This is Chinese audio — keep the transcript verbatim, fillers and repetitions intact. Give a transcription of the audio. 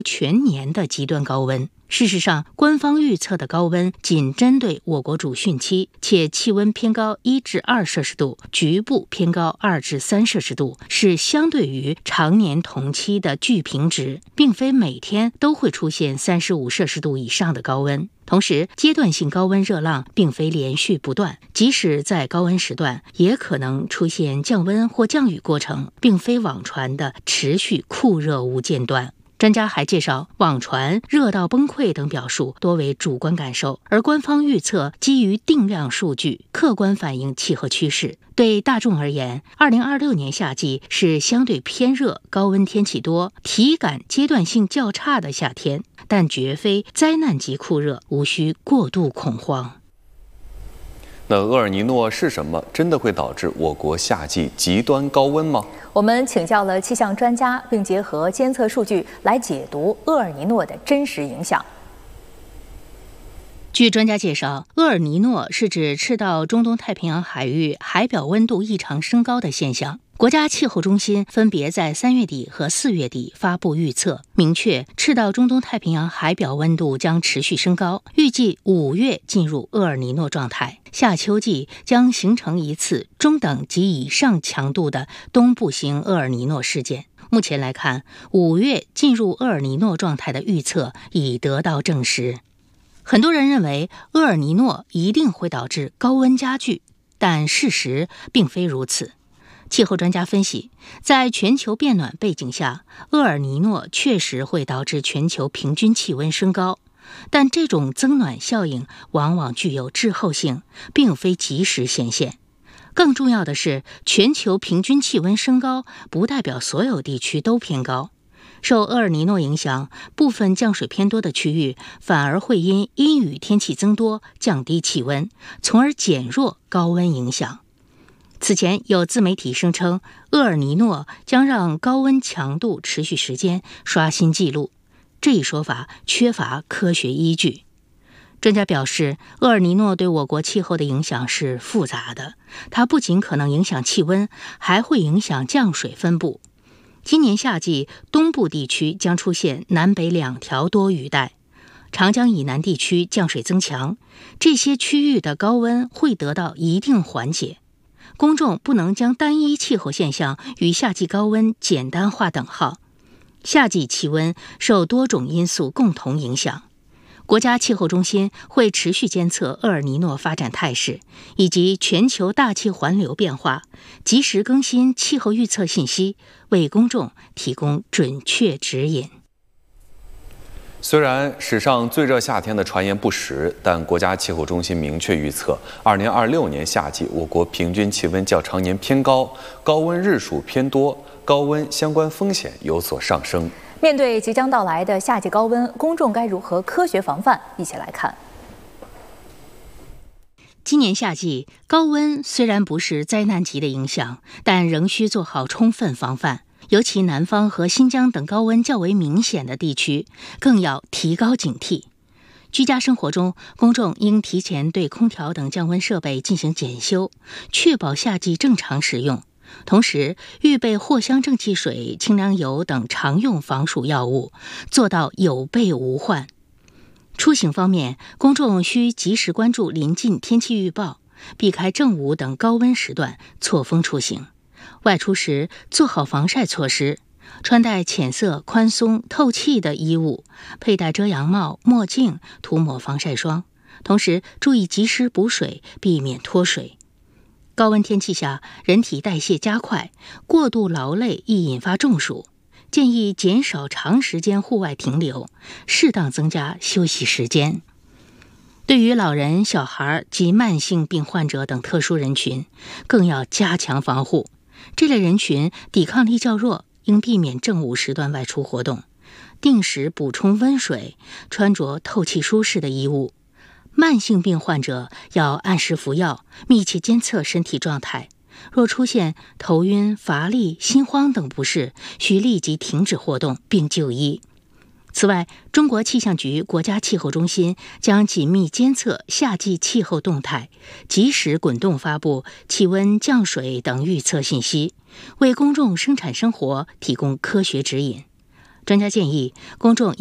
全年的极端高温。事实上，官方预测的高温仅针对我国主汛期，且气温偏高一至二摄氏度，局部偏高二至三摄氏度，是相对于常年同期的巨平值，并非每天都会出现三十五摄氏度以上的高温。同时，阶段性高温热浪并非连续不断，即使在高温时段，也可能出现降温或降雨过程，并非网传的持续酷热无间断。专家还介绍，网传热到崩溃等表述多为主观感受，而官方预测基于定量数据，客观反映气候趋势。对大众而言，二零二六年夏季是相对偏热、高温天气多、体感阶段性较差的夏天，但绝非灾难级酷热，无需过度恐慌。 那厄尔尼诺是什么？真的会导致我国夏季极端高温吗？ 我们请教了气象专家，并结合监测数据来解读厄尔尼诺的真实影响。 据专家介绍，厄尔尼诺是指赤道中东太平洋海域海表温度异常升高的现象。国家气候中心分别在三月底和四月底发布预测，明确赤道中东太平洋海表温度将持续升高，预计五月进入厄尔尼诺状态，夏秋季将形成一次中等及以上强度的东部型厄尔尼诺事件。目前来看，五月进入厄尔尼诺状态的预测已得到证实。很多人认为厄尔尼诺一定会导致高温加剧，但事实并非如此。气候专家分析，在全球变暖背景下，厄尔尼诺确实会导致全球平均气温升高，但这种增暖效应往往具有滞后性，并非及时显现。更重要的是，全球平均气温升高不代表所有地区都偏高。受厄尔尼诺影响，部分降水偏多的区域反而会因阴雨天气增多降低气温，从而减弱高温影响。此前有自媒体声称，厄尔尼诺将让高温强度持续时间刷新纪录，这一说法缺乏科学依据。专家表示，厄尔尼诺对我国气候的影响是复杂的，它不仅可能影响气温，还会影响降水分布。今年夏季，东部地区将出现南北两条多雨带，长江以南地区降水增强，这些区域的高温会得到一定缓解。公众不能将单一气候现象与夏季高温简单划等号。夏季气温受多种因素共同影响。国家气候中心会持续监测厄尔尼诺发展态势以及全球大气环流变化，及时更新气候预测信息，为公众提供准确指引。 虽然史上最热夏天的传言不实，但国家气候中心明确预测，二零二六年夏季我国平均气温较常年偏高，高温日数偏多，高温相关风险有所上升。 面对即将到来的夏季高温，公众该如何科学防范？一起来看。 今年夏季高温虽然不是灾难级的影响，但仍需做好充分防范。尤其南方和新疆等高温较为明显的地区，更要提高警惕。居家生活中，公众应提前对空调等降温设备进行检修，确保夏季正常使用。同时，预备藿香正气水、清凉油等常用防暑药物，做到有备无患。出行方面，公众需及时关注临近天气预报，避开正午等高温时段错峰出行。外出时做好防晒措施，穿戴浅色、宽松、透气的衣物，佩戴遮阳帽、墨镜，涂抹防晒霜。同时注意及时补水，避免脱水。高温天气下，人体代谢加快，过度劳累易引发中暑，建议减少长时间户外停留，适当增加休息时间。对于老人、小孩及慢性病患者等特殊人群，更要加强防护。这类人群抵抗力较弱，应避免正午时段外出活动，定时补充温水，穿着透气舒适的衣物。慢性病患者要按时服药，密切监测身体状态。若出现头晕、乏力、心慌等不适，需立即停止活动并就医。此外，中国气象局国家气候中心将紧密监测夏季气候动态，及时滚动发布气温、降水等预测信息，为公众生产生活提供科学指引。 专家建议公众